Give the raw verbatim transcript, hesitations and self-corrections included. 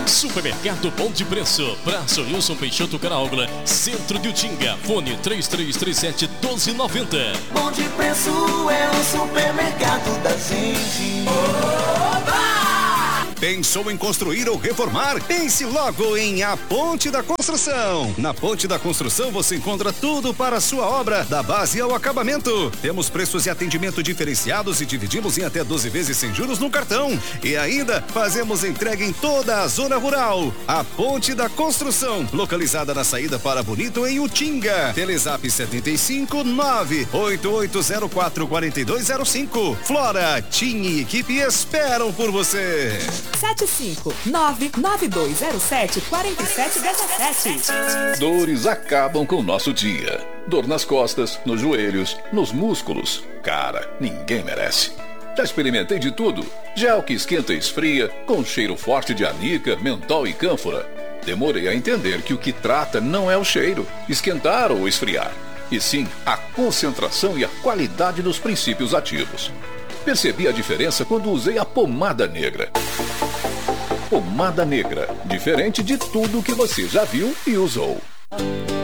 Supermercado Bom de Preço, Praça Wilson Peixoto Caraúbla, Centro de Utinga. Fone três três três sete, um dois nove zero. Bom de Preço é o supermercado da gente. Oba! Pensou em construir ou reformar? Pense logo em A Ponte da Construção. Na Ponte da Construção você encontra tudo para a sua obra, da base ao acabamento. Temos preços e atendimento diferenciados e dividimos em até doze vezes sem juros no cartão. E ainda fazemos entrega em toda a zona rural. A Ponte da Construção, localizada na saída para Bonito, em Utinga. Telezap setenta e cinco, nove oito oito zero quatro, quatro dois zero cinco. Flora, Tim e equipe esperam por você. sete cinco nove nove dois zero sete quatro sete um sete. Dores acabam com o nosso dia. Dor nas costas, nos joelhos, nos músculos. Cara, ninguém merece. Já experimentei de tudo. Gel que esquenta e esfria, com cheiro forte de anica, mentol e cânfora. Demorei a entender que o que trata não é o cheiro, esquentar ou esfriar, e sim a concentração e a qualidade dos princípios ativos. Percebi a diferença quando usei a pomada negra. Pomada negra, diferente de tudo que você já viu e usou.